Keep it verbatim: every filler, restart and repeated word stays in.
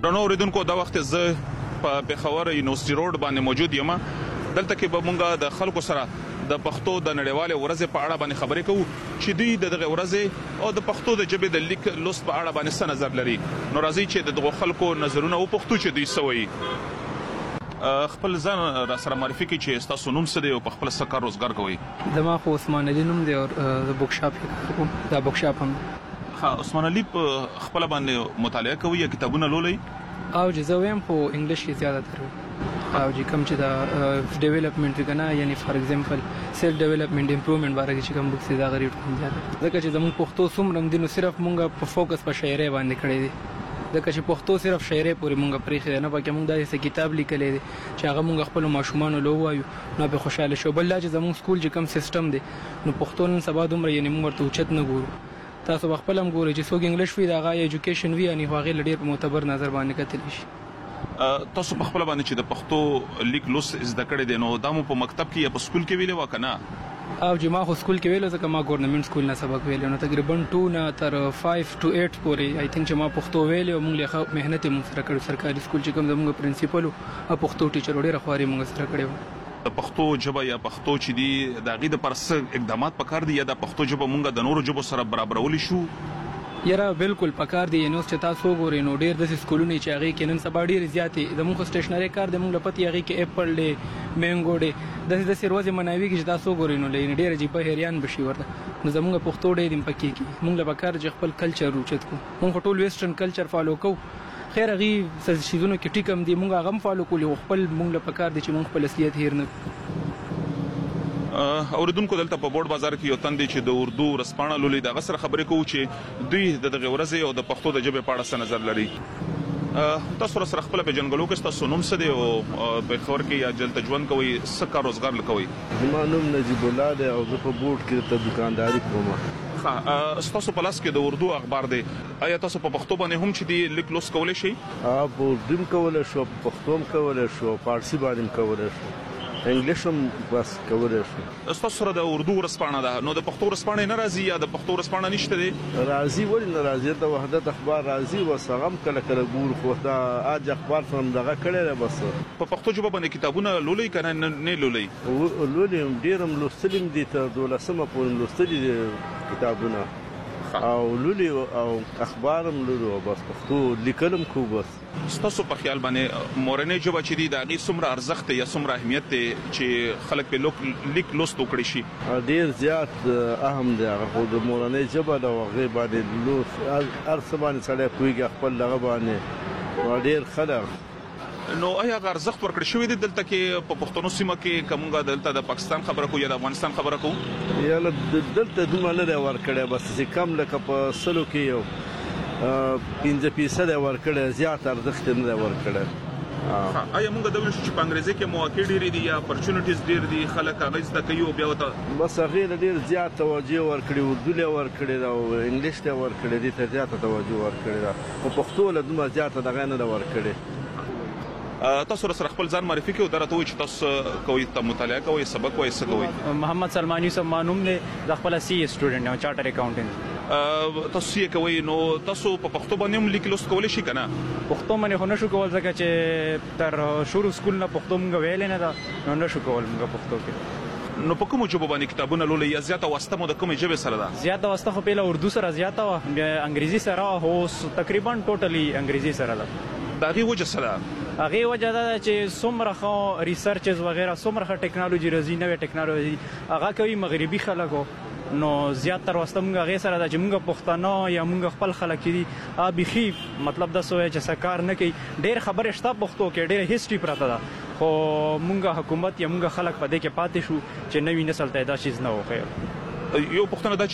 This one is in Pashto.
درنو اوریدونکو دا وخت زه په پېښور یونیورسيټي روډ باندې موجود یم. دلته کې به مونږ د خلکو سره د پښتو د نړیوالې ورځې په اړه باندې خبرې کوو چې دوی د دغه ورځې او د پښتو د ژبې د لیک لوست په اړه باندې څه نظر لري. نو راځي چې د دغو خلکو نظرونه وپوښتو چې دوی څه وایي. خپل ځان را سره معرفي کړئ چې ستاسو نوم څه دی او په خپل څه کار روزګار کوئ. زما خو عثمان علي نوم دی او د بک شاپ کې کوم. دا بک شاپ هم ها عثمان علي په خپل باندې مطالعه کوي یا کتابونه لولئ؟ او چې زه وایم خو انګلیش کې زیاده تر او چې کوم چې دا ډیولپمنٹ وکنه یعنی فار ایگزامپل سیلف ډیولپمنٹ امپروومنٹ باره کې چې کوم بوکس دا غریب کوم زیاده ځکه چې زموږ پښتو څومره دي نو صرف مونږ په فوکس په شاعرۍ باندې کړی دی ځکه چې پښتو صرف شاعرۍ پورې مونږ پرېښی نه پکې مونږ داسې کتاب لیکلی دی چې هغه مونږ خپلو ماشومانو له ووایو نو به خوشحاله شو. بل دا چې زموږ سکول چې کوم سیسټم دی نو پښتو نن سبا دومره یعنی مونږ ورته اوچت نه ګورو. تاسو به خپل هم ګورئ چې څوک انګلیش وي د هغه ایجوکیشن وي یعنې هغې له ډېر په معتبر نظر باندې کتلی شي. تاسو په خپل باندې چې د پښتو لیک لوست زده کړی دی نو دا مو په مکتب کې یا په سکول کې ویلې وه که نه؟ او چې ما خو سکول کې ویلو ځکه ما ګورنمنټ سکول نه سبق ویلی نو تقریبا ټو نه تر فایو ټو ایټ پورې آی تھنک چې ما پښتو ویلی او موږ له محنت یې موږ سره کړی. سرکاري سکول چې کوم زموږ پرنسپل او پښتو ټیچر ډېره خواري موږ سره کړې وه. د پښتو ژبه یا پښتو چې دي د هغې دپاره څه اقدامات پکار دي یا د پښتو ژبه موږ د نورو ژبو سره برابرولی شو؟ یاره بالکل پکار دی. نو چې تاسو وګورئ نو ډېر داسې سکولونه چې هغې کې نن سبا ډېرې زیاتې زموږ خو سټیشنري کار دی موږ له پتې هغې کې اپل دی مینګو دی داسې داسې ورځې مناوي چې تاسو وګورئ نو ډېر عجیبه حیران به شي ورته. نو زموږ پښتو ډېر دې پکې کړي موږ له پکار چې خپل کلچر اوچت کړو. موږ خو ټول ویسټرن کلچر فالو کوو خیر هغې څه شیزونو کې ټیک هم دي موږ هغه هم فالو کولي خو خپل موږ له پکار دی چې موږ خپل اصلیت هیر نه کړو. اوریدونکو دلته په بورډ بازار کې یو تن دی چې د اردو ورځپاڼه لولي د هغه سره خبرې کوو چې دوی د دغې ورځې او د پښتو د ژبې په اړه څه نظر لري. تاسو سره خپله پېژنګلو کې ستاسو نوم څه دی او پېښور کې یا دلته ژوند کوئ څه کار روزګار کوئ؟ زما نوم نجیب الله دی او زه په بورډ کې دلته دوکانداري کوم. ښه ستاسو په لاس کې د اردو اخبار دی آیا تاسو په پښتو باندې هم چې دی لیک لوست کولی شئ؟ په اردو هم کولی شو په پښتو هم کولی شو فارسي باندې هم کولی شو انګلیش هم بس کولی شو. ستاسو سره د اردو ورځپاڼه ده نو د پښتو ورځپاڼه نه راځي یا د پښتو ورځپاڼه نشته دی؟ راځي ولې نه راځي د وحدت اخبار راځي بس هغه هم کله کله ګورو خو دا اج اخبار سره دغه کړی دی. بس په پښتو ژبه باندې کتابونه لولئ که نه نه لولئ؟ لولي هم ډېر هم لوستلي هم دي تر دولسمه پورې لوستلي دي کتابونه او لولي او اخبار هم لولو او بس پښتو لیکل هم کوو. بس ستاسو په خیال باندې مورنۍ ژبه چې دی د هغې څومره ارزښت دی یا څومره اهمیت دی چې خلک پرې لیک لوست وکړي شي؟ ډېر زیات اهم دی هغه خو د مورنۍ ژبه ده او هغې باندې لوست هر څه باندې سړی پوهېږي خپل دغه باندې ډېر ښه ده. نو آیا هغه ارزښت ورکړی شوی دی دلته کې په پښتنو سیمه کې که موږ دلته د پاکستان خبره کوو یا د افغانستان خبره کوو؟ یا دلته دومره نه دی ورکړی بس چې کم لکه په سلو کې یو پنځه فیصده ورکړی زیات ارزښت یې نه دی ورکړی. آیا موږ دا ویل شو چې په انګریزي کې مواقع ډېرې دي یا اپرچونټیز ډېر دي خلک هغه زده کوي او بیا ورته بس هغې له ډېر زیات توجه ورکړې اردو له ورکړې ده او انګلیش ته ورکړې دي ته زیاته توجه ورکړې ده خو پښتو له دومره زیاته دغه نه ده ورکړې. تاسو سره خپل ځان معرفي کوئ دا راته وایي چې تاسو کوئ ته مطالعه کوئ سبق وایي څه کوئ؟ محمد سلمان یوسف ما نوم دی زه خپله سی اے سټوډنټ یم چارټر اکاونټنټ. تاسو سی اے کوئ نو تاسو په پښتو باندې هم لیک لوست کولی شئ که نه؟ پښتو باندې خو نشو کول ځکه چې تر شروع سکول نه پښتو موږ ویلې نه ده نو نشو کول موږ پښتو کې. نو په کومو ژبو باندې کتابونه لولئ یا زیاته واسطه مو د کومې ژبې سره ده؟ زیاته واسطه خو پهله اردو سره زیاته وه بیا انګریزي سره خو تقریبا ټوټلی انګریزي سره ده. د هغې وجه څه ده؟ هغې وجه دا ده چې څومره ښه ریسرچز وغیره څومره ښه ټیکنالوژي راځي نوې ټیکنالوژي هغه کوي مغربي خلکو نو زیات تر واسطه موږ هغې سره ده چې موږ پښتانه یا موږ خپل خلک چې دي هغه بیخي مطلب داسې وایي چې څه کار نه کوي. ډېر خبرې شته پښتو کې ډېره هسټري پرته ده خو موږ حکومت یا موږ خلک په دې کې پاتې شو چې نوي نسل ته دا چیز نه وښیو. یو پوښتنه دا